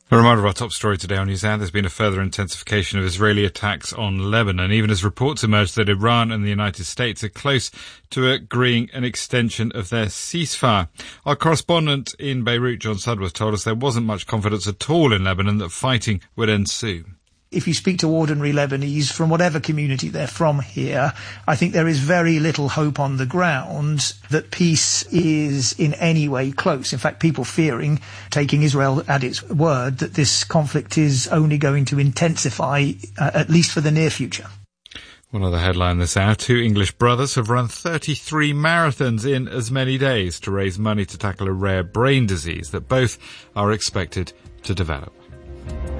A reminder of our top story today on NewsHour. There's been a further intensification of Israeli attacks on Lebanon, even as reports emerge that Iran and the United States are close to agreeing an extension of their ceasefire. Our correspondent in Beirut, John Sudworth, told us there wasn't much confidence at all in Lebanon that fighting would end soon. If you speak to ordinary Lebanese from whatever community they're from here, I think there is very little hope on the ground that peace is in any way close. In fact, people fearing, taking Israel at its word, that this conflict is only going to intensify, at least for the near future. One other headline this hour, 2 English brothers have run 33 marathons in as many days to raise money to tackle a rare brain disease that both are expected to develop.